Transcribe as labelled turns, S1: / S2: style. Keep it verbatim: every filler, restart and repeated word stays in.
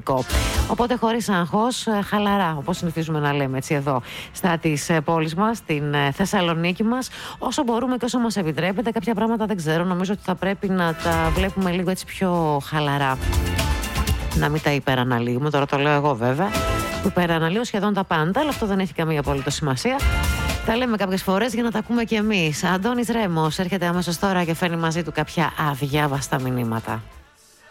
S1: σημαντικό. Οπότε χωρίς άγχος, χαλαρά, όπως συνηθίζουμε να λέμε έτσι εδώ στα της πόλης μας, στην Θεσσαλονίκη μας, όσο μπορούμε και όσο μας επιτρέπεται. Κάποια πράγματα δεν ξέρω, νομίζω ότι θα πρέπει να τα βλέπουμε λίγο έτσι πιο χαλαρά. Να μην τα υπεραναλύουμε, τώρα το λέω εγώ βέβαια, που υπεραναλύω σχεδόν τα πάντα, αλλά αυτό δεν έχει καμία απολύτως σημασία. Τα λέμε κάποιες φορές για να τα ακούμε κι εμείς. Αντώνης Ρέμος έρχεται αμέσως τώρα και φέρνει μαζί του κάποια αδιάβαστα μηνύματα.